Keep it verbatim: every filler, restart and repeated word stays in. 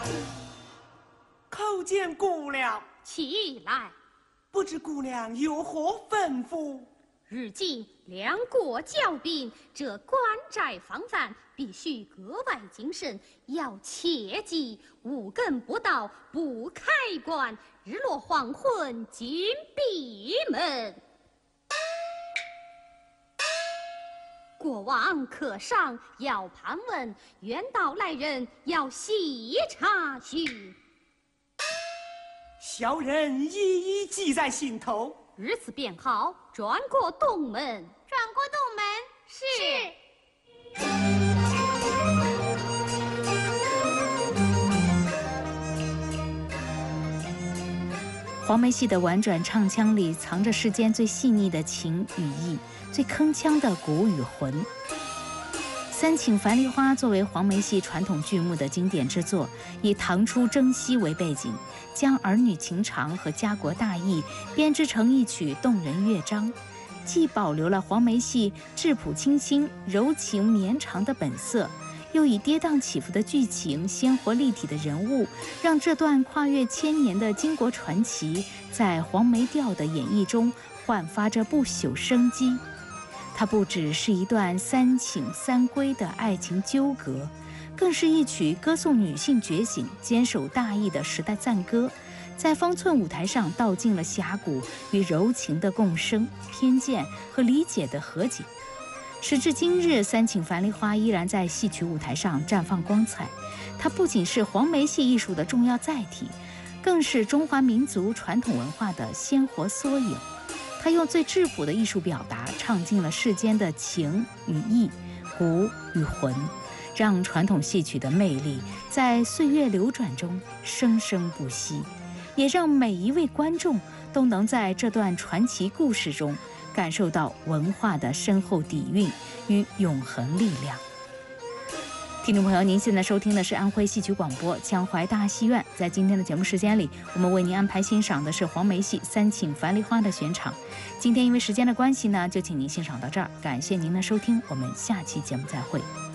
叩见姑娘。 起来。 不知姑娘有何吩咐？ 日今两国交兵，这关寨防范必须格外谨慎，要切记五更不到不开关，日落黄昏紧闭门。国王客上要盘问，远道来人要细查询。 小人一一记在心头。 日子便好，转过东门。 转过东门。是。 黄梅戏的婉转唱腔里藏着世间最细腻的情与义，最铿锵的骨与魂。三请樊梨花作为黄梅戏传统剧目的经典之作，以唐初征西为背景，将儿女情长和家国大义编织成一曲动人乐章，既保留了黄梅戏质朴清新、柔情绵长的本色，又以跌宕起伏的剧情、鲜活立体的人物，让这段跨越千年的巾帼传奇在黄梅调的演绎中焕发着不朽生机。它不只是一段三请三归的爱情纠葛，更是一曲歌颂女性觉醒、坚守大义的时代赞歌，在方寸舞台上道尽了侠骨与柔情的共生、偏见和理解的和解。时至今日，三请樊梨花依然在戏曲舞台上绽放光彩。它不仅是黄梅戏艺术的重要载体，更是中华民族传统文化的鲜活缩影。它用最质朴的艺术表达，唱尽了世间的情与义、骨与魂，让传统戏曲的魅力在岁月流转中生生不息，也让每一位观众都能在这段传奇故事中感受到文化的深厚底蕴与永恒力量。听众朋友，您现在收听的是安徽戏曲广播江淮大戏院。在今天的节目时间里，我们为您安排欣赏的是黄梅戏三请樊梨花的选场。今天因为时间的关系呢，就请您欣赏到这儿，感谢您的收听，我们下期节目再会。